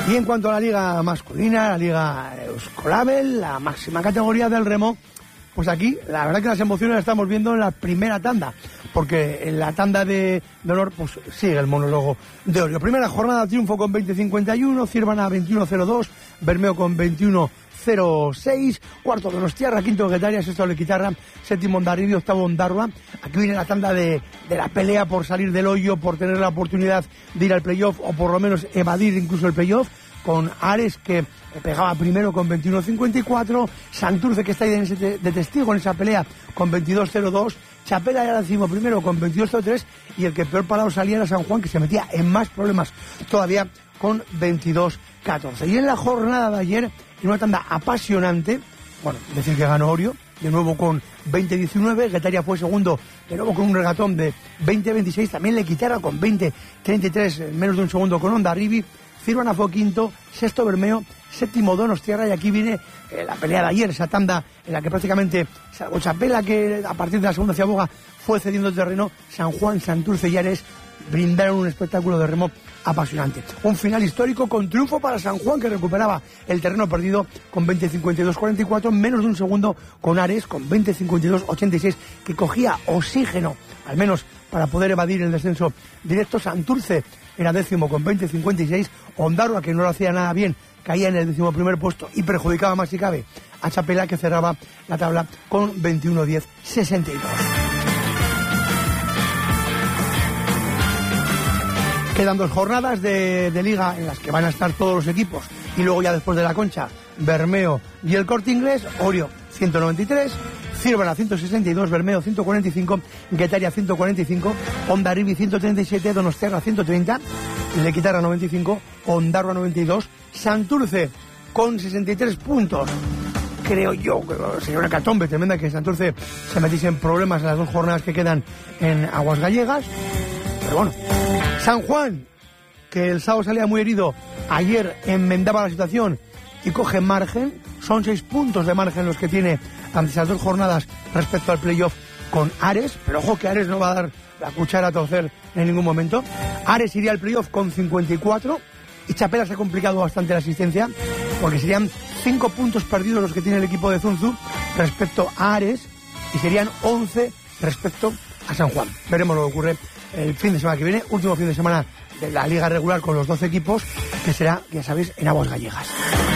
Y en cuanto a la liga masculina, la liga Euskolabel, la máxima categoría del remo, pues aquí la verdad que las emociones las estamos viendo en la primera tanda, porque en la tanda de honor pues sigue el monólogo de Orio. Primera jornada, triunfo con 20-51, Círvana 21-02, Bermeo con 21-06, cuarto Donostiarra, quinto Guetaria, sexto Lequitarra, séptimo Hondarribia, octavo Ondarroa. Aquí viene la tanda de la pelea por salir del hoyo, por tener la oportunidad de ir al playoff o por lo menos evadir incluso el playoff, con Ares que pegaba primero con 21-54, Santurce que está ahí de testigo en esa pelea con 22-02, Chapela ya decimos primero con 22-03 y el que peor parado salía era San Juan, que se metía en más problemas todavía con 22-14. Y en la jornada de ayer, en una tanda apasionante, bueno, decir que ganó Orio, de nuevo con 20-19, Guetaria fue segundo, de nuevo con un regatón de 20-26, también Lequitarra con 20-33, menos de un segundo con Hondarribia, Círvana fue quinto, sexto Bermeo, séptimo Donostiarra, y aquí viene la pelea de ayer, esa tanda en la que prácticamente, salvo Chapela, que a partir de la segunda ciaboga fue cediendo el terreno, San Juan, Santurce y Ares brindaron un espectáculo de remo apasionante. Un final histórico con triunfo para San Juan, que recuperaba el terreno perdido con 20-52-44, menos de un segundo con Ares, con 20-52-86, que cogía oxígeno, al menos para poder evadir el descenso directo. Santurce era décimo con 20-56, Ondarroa, que no lo hacía nada bien, caía en el 11º puesto y perjudicaba más si cabe a Chapela, que cerraba la tabla con 21-10-62. Quedan 2 jornadas de liga en las que van a estar todos los equipos, y luego ya después de la Concha, Bermeo y el Corte Inglés. Orio 193, Círvana 162, Bermeo 145, Guetaria 145, Hondarribia 137, Donostiarra 130, Lequitarra 95, Ondarroa 92, Santurce con 63 puntos. Creo yo que sería una catombe tremenda que Santurce se metiese en problemas en las 2 jornadas que quedan en Aguas Gallegas. Pero bueno, San Juan, que el sábado salía muy herido, ayer enmendaba la situación y coge margen. Son 6 puntos de margen los que tiene ante esas 2 jornadas respecto al playoff con Ares, pero ojo que Ares no va a dar la cuchara a torcer en ningún momento. Ares iría al playoff con 54 y Chapela se ha complicado bastante la asistencia, porque serían 5 puntos perdidos los que tiene el equipo de Zunzu respecto a Ares y serían 11 respecto a San Juan. Veremos lo que ocurre el fin de semana que viene, último fin de semana de la liga regular con los 12 equipos, que será, ya sabéis, en Aguas Gallegas.